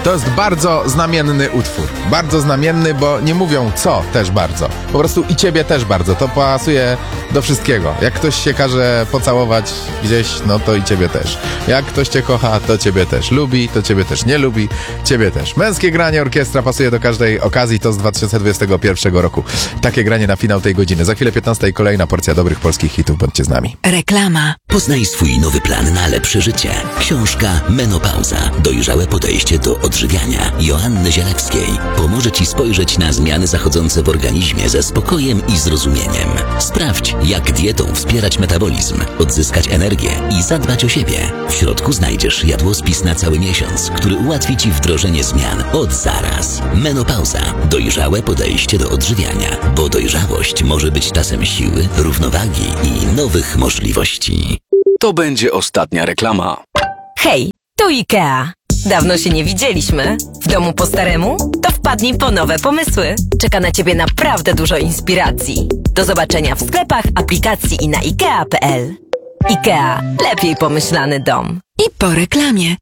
To jest bardzo znamienny utwór. Bardzo znamienny, bo nie mówią co też bardzo. Po prostu i ciebie też bardzo. To pasuje do wszystkiego. Jak ktoś się każe pocałować gdzieś, no to i ciebie też. Jak ktoś cię kocha, to ciebie też lubi, to ciebie też nie lubi, ciebie też. Męskie granie orkiestra pasuje do każdej okazji. To z 2021 roku. Takie granie na finał tej godziny. Za chwilę 15 kolejna porcja dobrych polskich hitów. Bądźcie z nami. Reklama. Poznaj swój nowy plan na lepsze życie. Książka Menopauza. Dojrzałe podejście do odżywiania Joanny Zielewskiej pomoże Ci spojrzeć na zmiany zachodzące w organizmie ze spokojem i zrozumieniem. Sprawdź, jak dietą wspierać metabolizm, odzyskać energię i zadbać o siebie. W środku znajdziesz jadłospis na cały miesiąc, który ułatwi Ci wdrożenie zmian od zaraz. Menopauza. Dojrzałe podejście do odżywiania, bo dojrzałość może być czasem siły, równowagi i nowych możliwości. To będzie ostatnia reklama. Hej, tu IKEA. Dawno się nie widzieliśmy. W domu po staremu? To wpadnij po nowe pomysły. Czeka na Ciebie naprawdę dużo inspiracji. Do zobaczenia w sklepach, aplikacji i na ikea.pl. IKEA. Lepiej pomyślany dom. I po reklamie.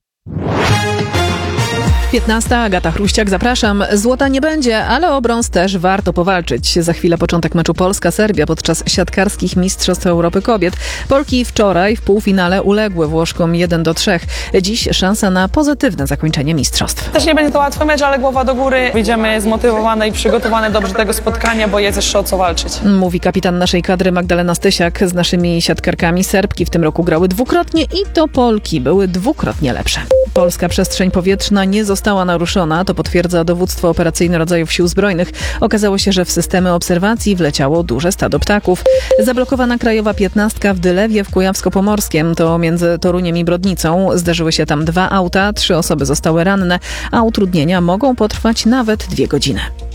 15. Agata Chruściak, zapraszam. Złota nie będzie, ale o brąz też warto powalczyć. Za chwilę początek meczu Polska-Serbia podczas siatkarskich Mistrzostw Europy Kobiet. Polki wczoraj w półfinale uległy Włoszkom 1-3. Dziś szansa na pozytywne zakończenie mistrzostw. Też nie będzie to łatwy mecz, ale głowa do góry. Wyjdziemy zmotywowane i przygotowane dobrze do tego spotkania, bo jest jeszcze o co walczyć. Mówi kapitan naszej kadry Magdalena Stysiak. Z naszymi siatkarkami Serbki w tym roku grały dwukrotnie i to Polki były dwukrotnie lepsze. Polska przestrzeń powietrzna nie została naruszona, to potwierdza dowództwo operacyjne rodzajów sił zbrojnych. Okazało się, że w systemy obserwacji wleciało duże stado ptaków. Zablokowana krajowa 15 w Dylewie w Kujawsko-Pomorskiem, to między Toruniem i Brodnicą. Zderzyły się tam 2 auta, 3 osoby zostały ranne, a utrudnienia mogą potrwać nawet 2 godziny.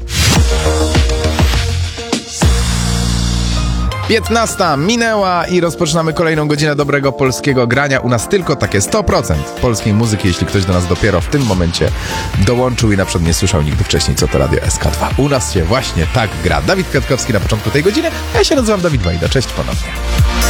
15 minęła i rozpoczynamy kolejną godzinę dobrego polskiego grania. U nas tylko takie 100% polskiej muzyki, jeśli ktoś do nas dopiero w tym momencie dołączył i na przykład nie słyszał nigdy wcześniej, co to Radio SK2. U nas się właśnie tak gra. Dawid Kwiatkowski na początku tej godziny, a ja się nazywam Dawid Wajda. Cześć ponownie.